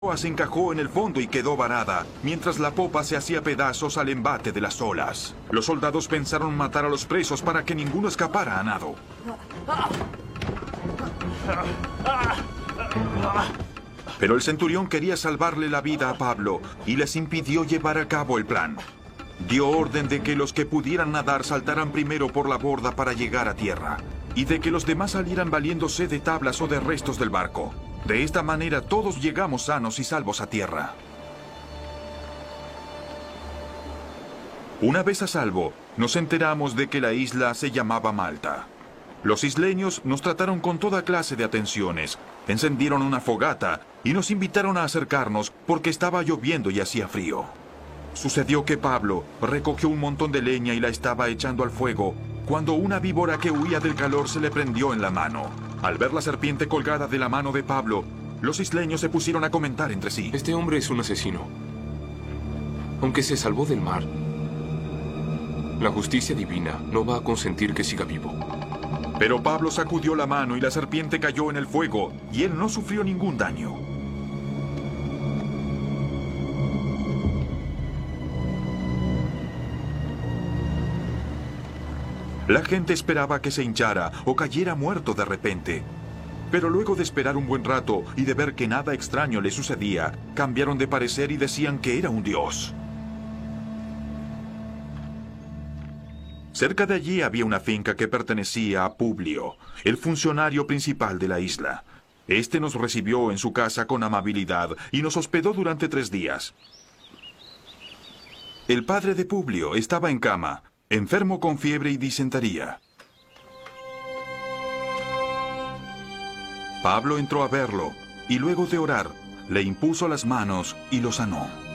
se encajó en el fondo y quedó varada, mientras la popa se hacía pedazos al embate de las olas. Los soldados pensaron matar a los presos para que ninguno escapara a nado. Pero el centurión quería salvarle la vida a Pablo y les impidió llevar a cabo el plan. Dio orden de que los que pudieran nadar saltaran primero por la borda para llegar a tierra, y de que los demás salieran valiéndose de tablas o de restos del barco. De esta manera todos llegamos sanos y salvos a tierra. Una vez a salvo, nos enteramos de que la isla se llamaba Malta. Los isleños nos trataron con toda clase de atenciones, encendieron una fogata y nos invitaron a acercarnos porque estaba lloviendo y hacía frío. Sucedió que Pablo recogió un montón de leña y la estaba echando al fuego, cuando una víbora que huía del calor se le prendió en la mano. Al ver la serpiente colgada de la mano de Pablo, los isleños se pusieron a comentar entre sí. Este hombre es un asesino. Aunque se salvó del mar, la justicia divina no va a consentir que siga vivo. Pero Pablo sacudió la mano y la serpiente cayó en el fuego, y él no sufrió ningún daño. La gente esperaba que se hinchara o cayera muerto de repente. Pero luego de esperar un buen rato y de ver que nada extraño le sucedía, cambiaron de parecer y decían que era un dios. Cerca de allí había una finca que pertenecía a Publio, el funcionario principal de la isla. Este nos recibió en su casa con amabilidad y nos hospedó durante 3 días. El padre de Publio estaba en cama, enfermo con fiebre y disentería. Pablo entró a verlo y luego de orar, le impuso las manos y lo sanó.